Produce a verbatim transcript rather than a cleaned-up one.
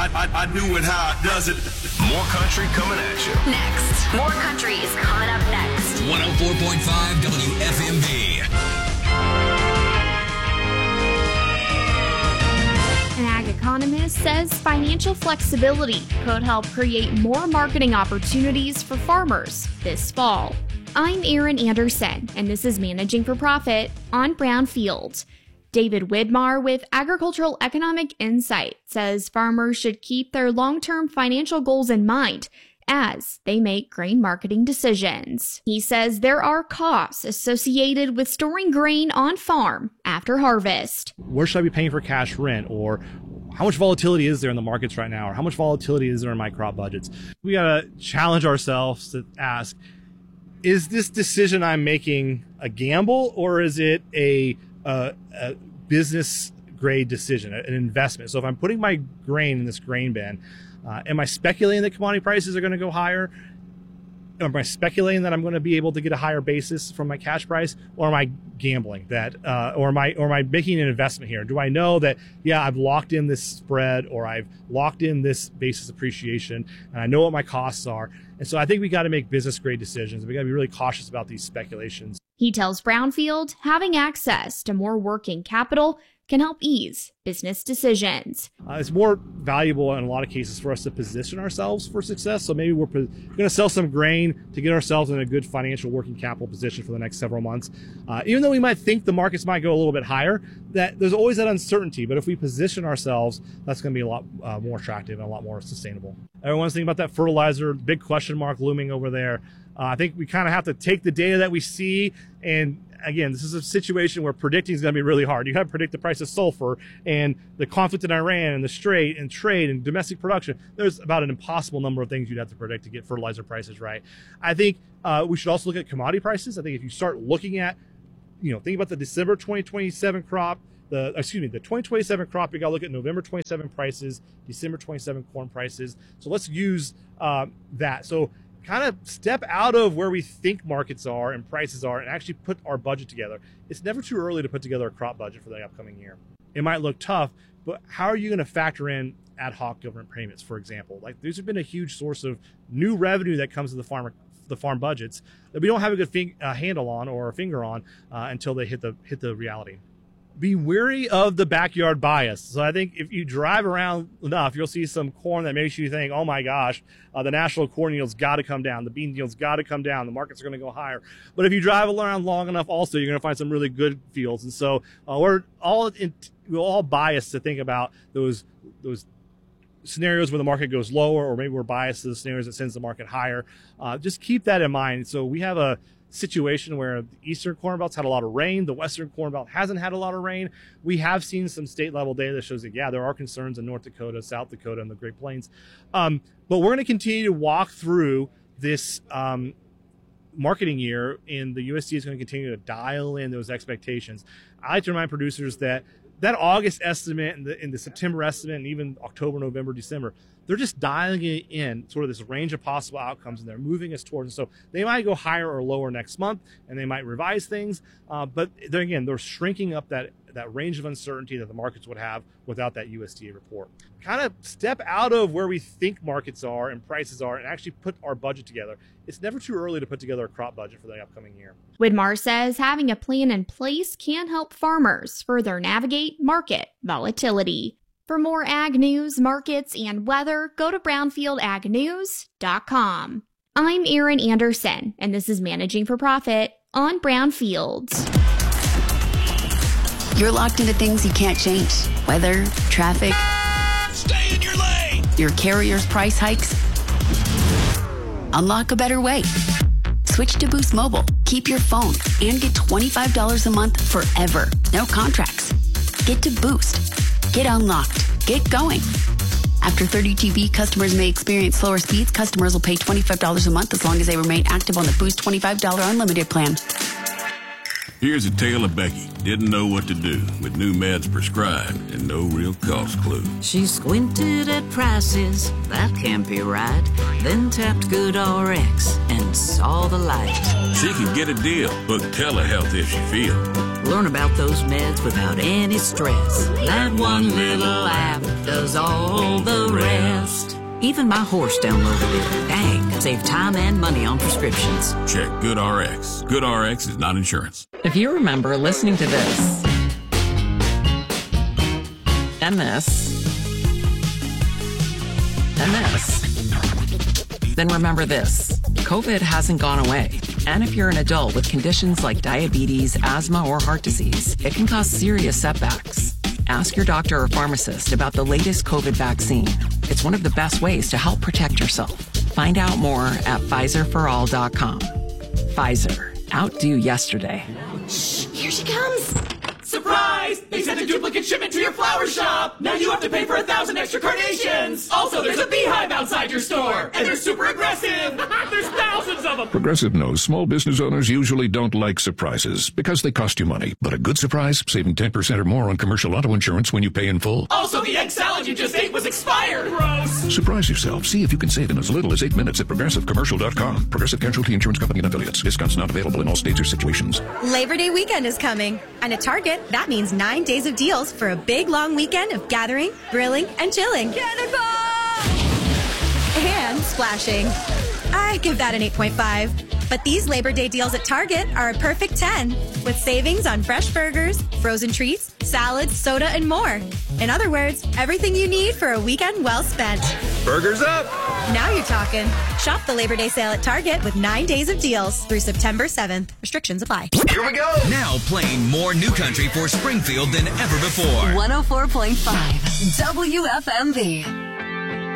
I, I, I knew it how it does it. More country coming at you. Next. More country is coming up next. one oh four point five W F M V. An ag economist says financial flexibility could help create more marketing opportunities for farmers this fall. I'm Erin Anderson, and this is Managing for Profit on Brownfield. David Widmar with Agricultural Economic Insight says farmers should keep their long-term financial goals in mind as they make grain marketing decisions. He says there are costs associated with storing grain on farm after harvest. Where should I be paying for cash rent? Or how much volatility is there in the markets right now? Or how much volatility is there in my crop budgets? We gotta challenge ourselves to ask, is this decision I'm making a gamble, or is it a, a, a business grade decision, an investment? So if I'm putting my grain in this grain bin, Uh, am I speculating that commodity prices are going to go higher? Am I speculating that I'm going to be able to get a higher basis from my cash price, or am I gambling that, uh, or am I, or am I making an investment here? Do I know that, yeah, I've locked in this spread, or I've locked in this basis appreciation, and I know what my costs are? And so I think we got to make business grade decisions. We got to be really cautious about these speculations. He tells Brownfield having access to more working capital can help ease business decisions. Uh, it's more valuable in a lot of cases for us to position ourselves for success. So maybe we're po- going to sell some grain to get ourselves in a good financial working capital position for the next several months. Uh, even though we might think the markets might go a little bit higher, that there's always that uncertainty. But if we position ourselves, that's going to be a lot uh, more attractive and a lot more sustainable. Everyone's thinking about that fertilizer, big question mark looming over there. Uh, I think we kind of have to take the data that we see, and again, this is a situation where predicting is going to be really hard. You have to predict the price of sulfur and the conflict in Iran and the Strait and trade and domestic production. There's about an impossible number of things you'd have to predict to get fertilizer prices right. I think uh, we should also look at commodity prices. I think if you start looking at, you know, think about the December twenty twenty-seven crop, the excuse me, the twenty twenty-seven crop, you got to look at November twenty-seven prices, December twenty-seven corn prices. So let's use uh, that. So kind of step out of where we think markets are and prices are and actually put our budget together. It's never too early to put together a crop budget for the upcoming year. It might look tough, but how are you going to factor in ad hoc government payments, for example? Like, these have been a huge source of new revenue that comes to the farmer, the farm budgets that we don't have a good fing- uh, handle on or a finger on uh, until they hit the hit the reality. Be wary of the backyard bias. So I think if you drive around enough, you'll see some corn that makes you think, oh my gosh, uh, the national corn yield's got to come down. The bean yield's got to come down. The markets are going to go higher. But if you drive around long enough also, you're going to find some really good fields. And so uh, we're all in, we're all biased to think about those those scenarios where the market goes lower, or maybe we're biased to the scenarios that sends the market higher. Uh, just keep that in mind. So we have a situation where the eastern corn belt's had a lot of rain, the western corn belt hasn't had a lot of rain. We have seen some state level data that shows that, yeah, there are concerns in North Dakota, South Dakota, and the Great Plains. Um, but we're going to continue to walk through this um, marketing year, and the U S D A is going to continue to dial in those expectations. I like to remind producers that that August estimate and the, and the September estimate and even October, November, December, they're just dialing it in, sort of this range of possible outcomes, and they're moving us towards. So they might go higher or lower next month, and they might revise things. Uh, but they're, again, they're shrinking up that, that range of uncertainty that the markets would have without that U S D A report. Kind of step out of where we think markets are and prices are and actually put our budget together. It's never too early to put together a crop budget for the upcoming year. Widmar says having a plan in place can help farmers further navigate market volatility. For more ag news, markets, and weather, go to brownfield ag news dot com. I'm Erin Anderson, and this is Managing for Profit on Brownfields. You're locked into things you can't change. Weather, traffic. Stay in your lane! Your carrier's price hikes. Unlock a better way. Switch to Boost Mobile. Keep your phone and get twenty-five dollars a month forever. No contracts. Get to Boost. Get unlocked. Get going. After thirty G B, customers may experience slower speeds. Customers will pay twenty-five dollars a month as long as they remain active on the Boost twenty-five dollars unlimited plan. Here's a tale of Becky. Didn't know what to do with new meds prescribed and no real cost clue. She squinted at prices, that can't be right. Then tapped GoodRx and saw the light. She could get a deal. Book telehealth if she feel. Learn about those meds without any stress. That one little app does all the rest. Even my horse downloaded it. Dang, save time and money on prescriptions. Check GoodRx. GoodRx is not insurance. If you remember listening to this, and this, and this, then remember this. COVID hasn't gone away. And if you're an adult with conditions like diabetes, asthma, or heart disease, it can cause serious setbacks. Ask your doctor or pharmacist about the latest COVID vaccine. It's one of the best ways to help protect yourself. Find out more at Pfizer for all dot com. Pfizer. Outdo yesterday. Shh, here she comes. Surprise! They sent a duplicate shipment to your flower shop! Now you have to pay for a thousand extra carnations! Also, there's a beehive outside your store! And they're super aggressive! There's thousands of them! Progressive knows small business owners usually don't like surprises because they cost you money. But a good surprise, saving ten percent or more on commercial auto insurance when you pay in full. Also, the egg salad you just ate was expired! Gross! Surprise yourself. See if you can save in as little as eight minutes at progressive commercial dot com. Progressive Casualty Insurance Company and affiliates. Discounts not available in all states or situations. Labor Day weekend is coming. And at Target, that means nine days of deals for a big, long weekend of gathering, grilling, and chilling. Cannonball! And splashing. I give that an eight point five. But these Labor Day deals at Target are a perfect ten, with savings on fresh burgers, frozen treats, salads, soda, and more. In other words, everything you need for a weekend well spent. Burgers up! Now you're talking. Shop the Labor Day sale at Target with nine days of deals through September seventh. Restrictions apply. Here we go! Now playing more new country for Springfield than ever before. one oh four point five W F M V.